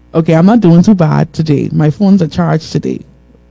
Okay, I'm not doing too bad today. My phones are charged today.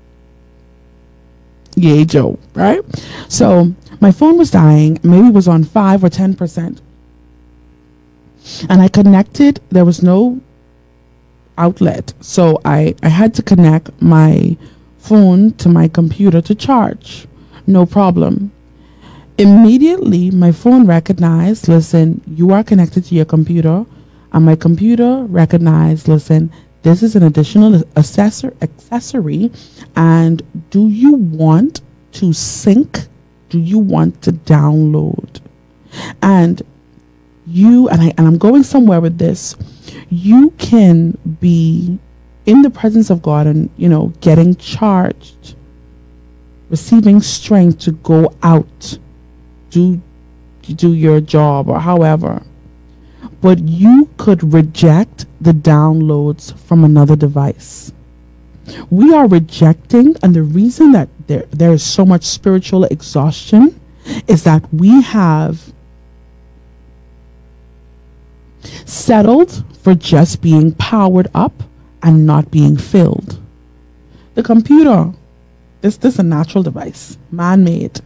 Yay, Joe, right? So my phone was dying, maybe it was on 5 or 10%. And I connected, there was no outlet. So I had to connect my phone to my computer to charge. No problem. Immediately, my phone recognized, listen, you are connected to your computer. And my computer recognized, listen, this is an additional accessory. And do you want to sync? Do you want to download? And I'm going somewhere with this. You can be in the presence of God and, getting charged, receiving strength to go out, do your job or however. But you could reject the downloads from another device. We are rejecting, and the reason that there is so much spiritual exhaustion is that we have settled for just being powered up and not being filled. The computer, this is a natural device, man-made.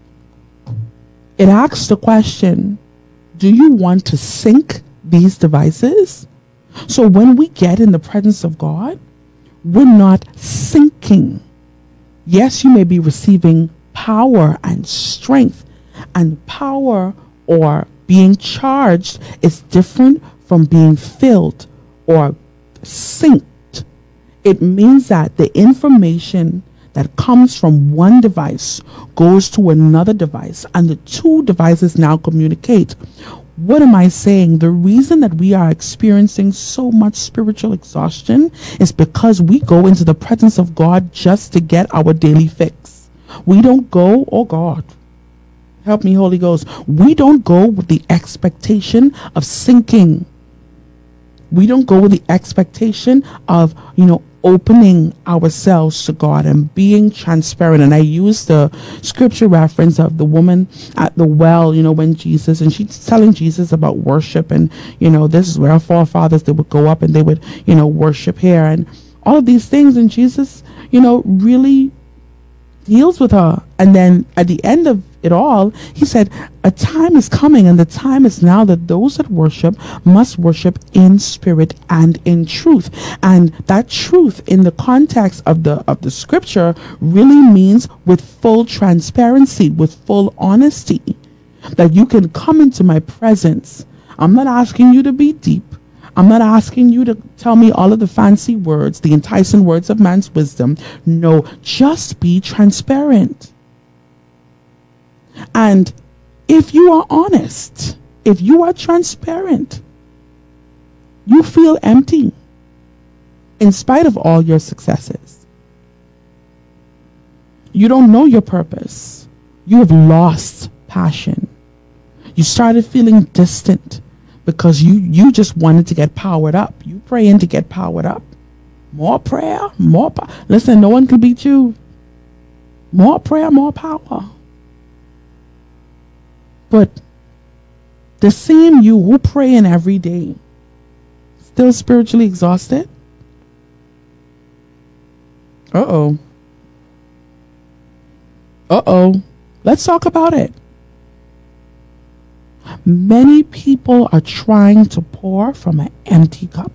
It asks the question, do you want to sync these devices? So when we get in the presence of God, we're not syncing. Yes, you may be receiving power and strength, and power or being charged is different from being filled or synced. It means that the information that comes from one device goes to another device, and the two devices now communicate. What am I saying? The reason that we are experiencing so much spiritual exhaustion is because we go into the presence of God just to get our daily fix. We don't go, oh God, help me, Holy Ghost. We don't go with the expectation of sinking. We don't go with the expectation of, opening ourselves to God and being transparent. And I use the scripture reference of the woman at the well, when Jesus, and she's telling Jesus about worship. And, this is where our forefathers, they would go up and they would, worship here and all of these things. And Jesus, really deals with her. And then at the end of it all, he said, a time is coming and the time is now that those that worship must worship in spirit and in truth. And that truth in the context of the scripture really means with full transparency, with full honesty, that you can come into my presence. I'm not asking you to be deep. I'm not asking you to tell me all of the fancy words, the enticing words of man's wisdom. No, just be transparent. And if you are honest, if you are transparent, you feel empty in spite of all your successes. You don't know your purpose. You have lost passion. You started feeling distant because you just wanted to get powered up. You praying to get powered up. More prayer, more power. Listen, no one can beat you. More prayer, more power. But the same you who praying every day, still spiritually exhausted? Uh-oh. Let's talk about it. Many people are trying to pour from an empty cup.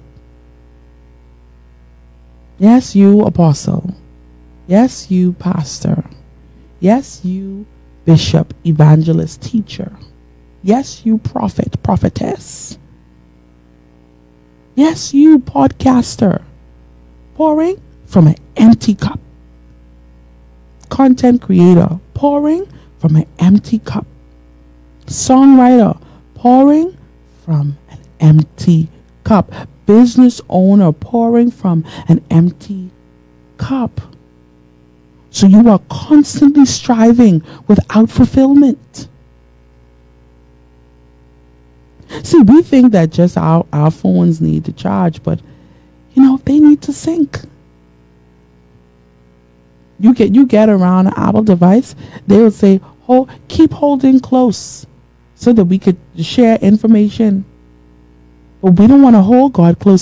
Yes, you apostle. Yes, you pastor. Yes, you bishop, evangelist, teacher. Yes, you prophet, prophetess. Yes, you podcaster. Pouring from an empty cup. Content creator, pouring from an empty cup. Songwriter, pouring from an empty cup. Business owner, pouring from an empty cup. So you are constantly striving without fulfillment. See, we think that just our phones need to charge, but they need to sync. You get around an Apple device, they will say, keep holding close so that we could share information. But we don't want to hold God close.